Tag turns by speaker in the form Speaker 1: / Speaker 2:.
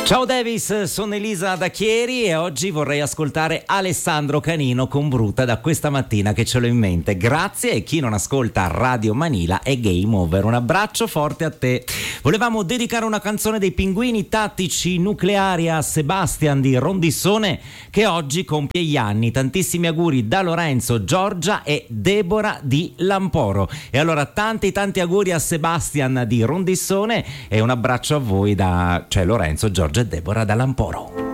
Speaker 1: Ciao Davis, sono Elisa da Chieri e oggi vorrei ascoltare Alessandro Canino con Bruta da questa mattina che ce l'ho in mente. Grazie, e chi non ascolta Radio Manila è game over. Un abbraccio forte a te. Volevamo dedicare una canzone dei Pinguini Tattici Nucleari a Sebastian di Rondissone che oggi compie gli anni. Tantissimi auguri da Lorenzo, Giorgia e Deborah di Lamporo. E allora tanti auguri a Sebastian di Rondissone e un abbraccio a voi da Lorenzo, Giorgia e Deborah da Lamporo.